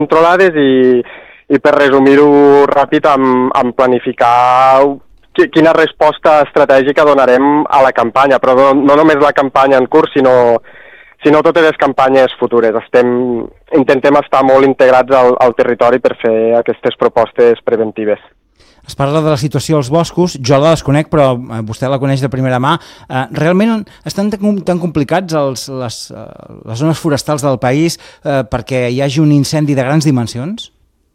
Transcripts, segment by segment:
controlades i per resumir-ho ràpid, amb planificar quina resposta estratègica donarem a la campanya, però no només la campanya en curs, sinó totes les campanyes futures. Intentem estar molt integrats al territori per fer aquestes propostes preventives. Es parla de la situació als boscos, jo la desconec, però vostè la coneix de primera mà. Realment estan tan complicats les zones forestals del país perquè hi hagi un incendi de grans dimensions?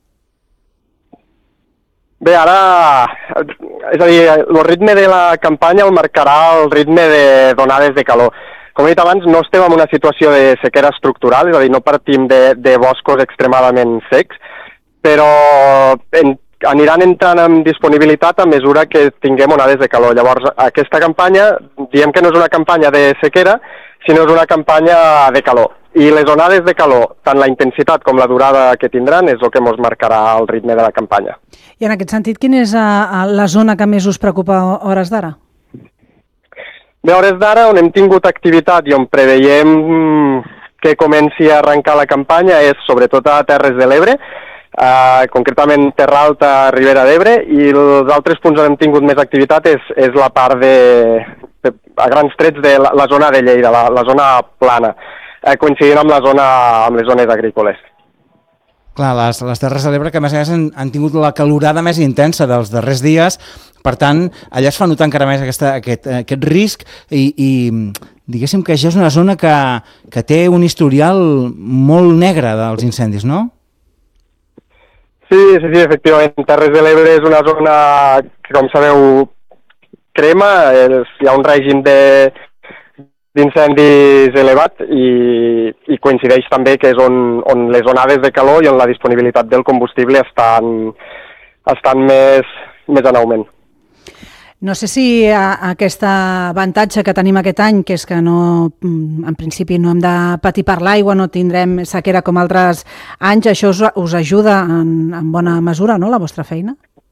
Bé, ara, és a dir, el ritme de la campanya el marcarà el ritme de d'onades de calor. Com he dit abans, no estem en una situació de sequera estructural, és a dir, no partim de boscos extremadament secs, però aniran entrant en disponibilitat a mesura que tinguem onades de calor. Llavors, aquesta campanya, diem que no és una campanya de sequera, sinó és una campanya de calor. I les onades de calor, tant la intensitat com la durada que tindran, és el que ens marcarà el ritme de la campanya. I en aquest sentit, quina és la zona que més us preocupa a hores d'ara? Bé, a hores d'ara, on hem tingut activitat i on preveiem que comenci a arrencar la campanya és sobretot a Terres de l'Ebre, concretament Terra Alta, Ribera d'Ebre, i els altres punts on hem tingut més activitat és la part a grans trets de la zona de Lleida, la zona plana, coincidint amb les zones agrícoles. Clar, les Terres de l'Ebre que a més han tingut la calorada més intensa dels darrers dies, per tant, allà es fa notar encara més aquest risc i diguéssim que això és una zona que té un historial molt negre dels incendis, no? Sí, efectivament. Terres de l'Ebre és una zona que, com sabeu, crema, hi ha un règim d'incendis elevat i coincideix també que és on les onades de calor i on la disponibilitat del combustible estan més en augment. No sé si aquest avantatge que tenim aquest any, que és que en principi no hem de patir per l'aigua, no tindrem sequera com altres anys, això us ajuda en bona mesura, no?, la vostra feina?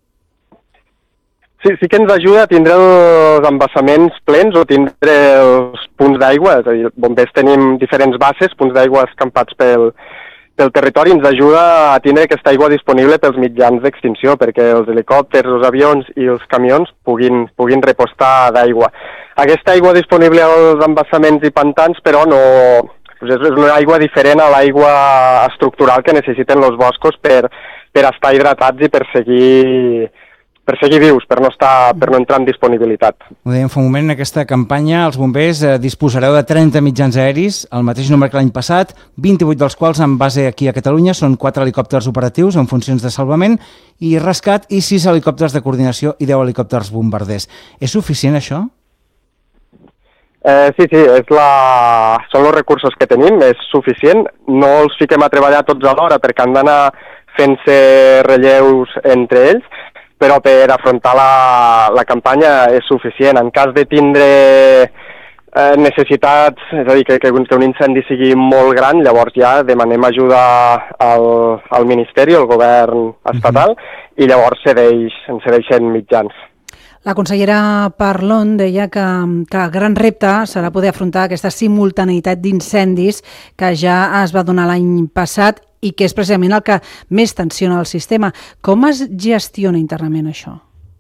Sí que ens ajuda a tindre els embassaments plens o tindre els punts d'aigua, és a dir, bombers tenim diferents basses, punts d'aigua escampats pel territori, ens ajuda a tindre aquesta aigua disponible pels mitjans d'extinció, perquè els helicòpters, els avions i els camions puguin repostar d'aigua. Aquesta aigua disponible als embassaments i pantans, però no, és una aigua diferent a l'aigua estructural que necessiten els boscos per estar hidratats i per seguir vius, per no entrar en disponibilitat. Ho dèiem fa un moment, en aquesta campanya els bombers disposareu de 30 mitjans aeris, el mateix número que l'any passat, 28 dels quals en base aquí a Catalunya, són 4 helicòpters operatius en funcions de salvament i rescat i 6 helicòpters de coordinació i 10 helicòpters bombarders. És suficient això? Sí, són els recursos que tenim, és suficient. No els fiquem a treballar tots alhora perquè han d'anar fent-se relleus entre ells, però per afrontar la campanya és suficient. En cas de tindre necessitats, és a dir, que un incendi sigui molt gran, llavors ja demanem ajuda al Ministeri, al govern estatal, i llavors ens cedeixen mitjans. La consellera Parlon deia que el gran repte serà poder afrontar aquesta simultaneïtat d'incendis que ja es va donar l'any passat i que és precisament el que més tensiona el sistema. Com es gestiona internament això?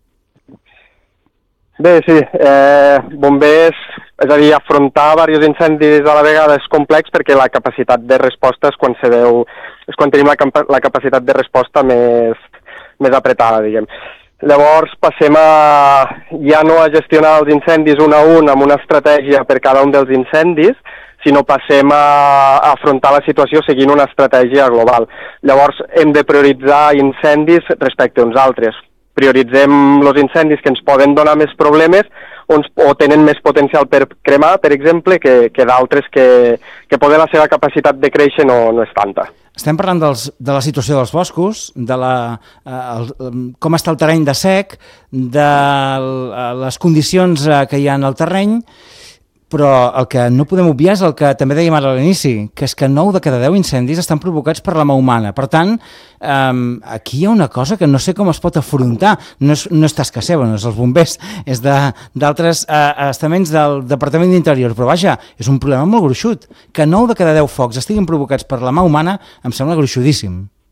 Bé, sí, bombers, és a dir, afrontar diversos incendis a la vegada és complex perquè la capacitat de resposta és quan tenim la capacitat de resposta més apretada, diguem. Llavors passem ja no a gestionar els incendis un a un amb una estratègia per cada un dels incendis, sinó passem a afrontar la situació seguint una estratègia global. Llavors hem de prioritzar incendis respecte a uns altres. Prioritzem els incendis que ens poden donar més problemes o tenen més potencial per cremar, per exemple, que d'altres que poden la seva capacitat de créixer no és tanta. Estem parlant de la situació dels boscos, de com està el terreny de sec, de les condicions que hi ha en el terreny, però el que no podem obviar és el que també dèiem ara a l'inici, que és que 9 de cada 10 incendis estan provocats per la mà humana. Per tant, aquí hi ha una cosa que no sé com es pot afrontar. No és tasca seva, no és els bombers, és d'altres estaments del Departament d'Interior, però vaja, és un problema molt gruixut. Que 9 de cada 10 focs estiguin provocats per la mà humana em sembla gruixudíssim.